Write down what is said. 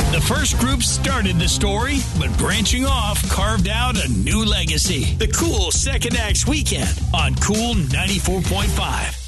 The first group started the story, but branching off carved out a new legacy. The Cool Second Acts Weekend on Cool 94.5.